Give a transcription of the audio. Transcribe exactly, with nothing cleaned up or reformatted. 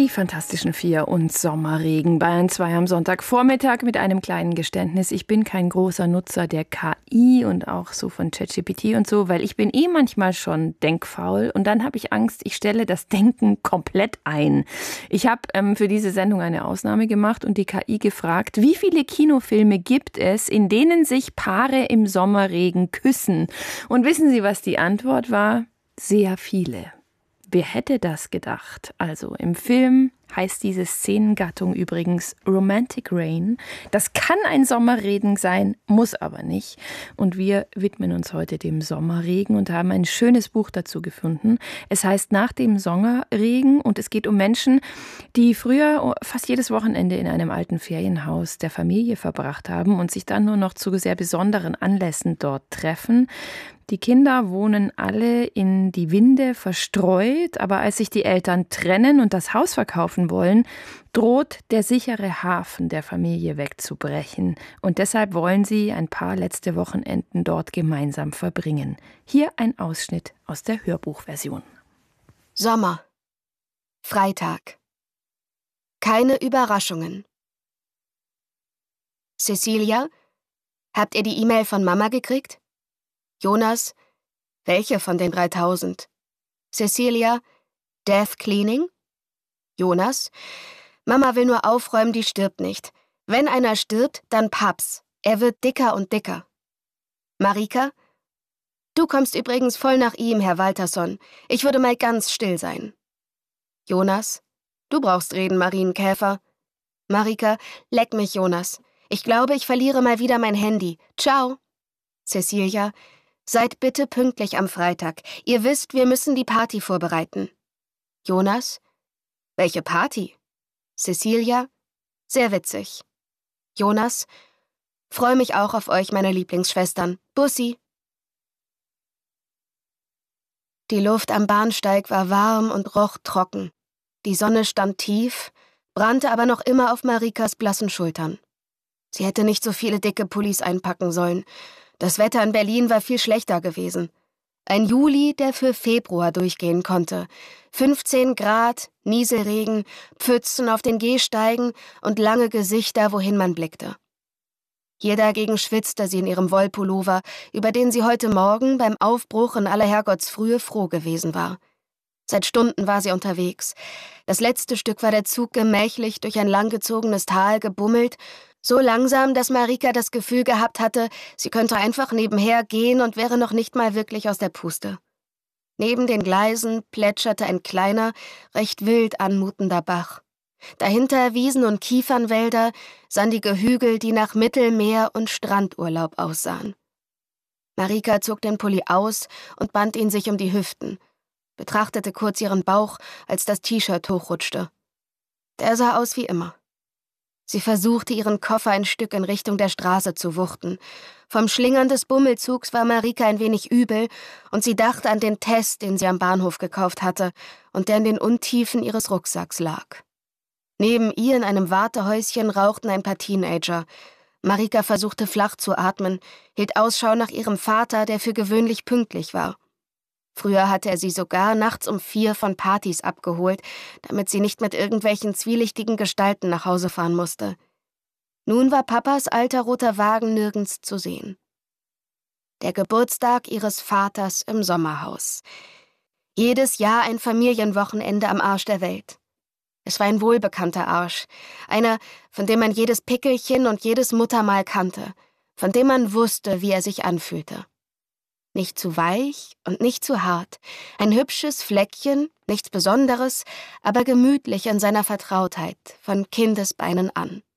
Die Fantastischen Vier und Sommerregen. Bayern zwei am Sonntagvormittag mit einem kleinen Geständnis. Ich bin kein großer Nutzer der K I und auch so von ChatGPT und so, weil ich bin eh manchmal schon denkfaul und dann habe ich Angst, ich stelle das Denken komplett ein. Ich habe ähm, für diese Sendung eine Ausnahme gemacht und die K I gefragt, wie viele Kinofilme gibt es, in denen sich Paare im Sommerregen küssen? Und wissen Sie, was die Antwort war? Sehr viele. Wer hätte das gedacht? Also im Film heißt diese Szenengattung übrigens Romantic Rain. Das kann ein Sommerregen sein, muss aber nicht. Und wir widmen uns heute dem Sommerregen und haben ein schönes Buch dazu gefunden. Es heißt Nach dem Sommerregen und es geht um Menschen, die früher fast jedes Wochenende in einem alten Ferienhaus der Familie verbracht haben und sich dann nur noch zu sehr besonderen Anlässen dort treffen. Die Kinder wohnen alle in die Winde verstreut, aber als sich die Eltern trennen und das Haus verkaufen wollen, droht der sichere Hafen der Familie wegzubrechen. Und deshalb wollen sie ein paar letzte Wochenenden dort gemeinsam verbringen. Hier ein Ausschnitt aus der Hörbuchversion. Sommer. Freitag. Keine Überraschungen. Cecilia, habt ihr die E-Mail von Mama gekriegt? Jonas, welche von den dreitausend? Cecilia, Death Cleaning? Jonas, Mama will nur aufräumen, die stirbt nicht. Wenn einer stirbt, dann Paps. Er wird dicker und dicker. Marika, du kommst übrigens voll nach ihm, Herr Walterson. Ich würde mal ganz still sein. Jonas, du brauchst reden, Marienkäfer. Marika, leck mich, Jonas. Ich glaube, ich verliere mal wieder mein Handy. Ciao. Cecilia, seid bitte pünktlich am Freitag. Ihr wisst, wir müssen die Party vorbereiten. Jonas, welche Party? Cecilia, sehr witzig. Jonas, freue mich auch auf euch, meine Lieblingsschwestern. Bussi. Die Luft am Bahnsteig war warm und roch trocken. Die Sonne stand tief, brannte aber noch immer auf Marikas blassen Schultern. Sie hätte nicht so viele dicke Pullis einpacken sollen. Das Wetter in Berlin war viel schlechter gewesen. Ein Juli, der für Februar durchgehen konnte. fünfzehn Grad, Nieselregen, Pfützen auf den Gehsteigen und lange Gesichter, wohin man blickte. Hier dagegen schwitzte sie in ihrem Wollpullover, über den sie heute Morgen beim Aufbruch in aller Herrgottsfrühe froh gewesen war. Seit Stunden war sie unterwegs. Das letzte Stück war der Zug gemächlich durch ein langgezogenes Tal gebummelt, so langsam, dass Marika das Gefühl gehabt hatte, sie könnte einfach nebenher gehen und wäre noch nicht mal wirklich aus der Puste. Neben den Gleisen plätscherte ein kleiner, recht wild anmutender Bach. Dahinter Wiesen und Kiefernwälder, sandige Hügel, die nach Mittelmeer und Strandurlaub aussahen. Marika zog den Pulli aus und band ihn sich um die Hüften, betrachtete kurz ihren Bauch, als das T-Shirt hochrutschte. Der sah aus wie immer. Sie versuchte, ihren Koffer ein Stück in Richtung der Straße zu wuchten. Vom Schlingern des Bummelzugs war Marika ein wenig übel und sie dachte an den Test, den sie am Bahnhof gekauft hatte und der in den Untiefen ihres Rucksacks lag. Neben ihr in einem Wartehäuschen rauchten ein paar Teenager. Marika versuchte flach zu atmen, hielt Ausschau nach ihrem Vater, der für gewöhnlich pünktlich war. Früher hatte er sie sogar nachts um vier von Partys abgeholt, damit sie nicht mit irgendwelchen zwielichtigen Gestalten nach Hause fahren musste. Nun war Papas alter roter Wagen nirgends zu sehen. Der Geburtstag ihres Vaters im Sommerhaus. Jedes Jahr ein Familienwochenende am Arsch der Welt. Es war ein wohlbekannter Arsch, einer, von dem man jedes Pickelchen und jedes Muttermal kannte, von dem man wusste, wie er sich anfühlte. Nicht zu weich und nicht zu hart. Ein hübsches Fleckchen, nichts Besonderes, aber gemütlich in seiner Vertrautheit, von Kindesbeinen an.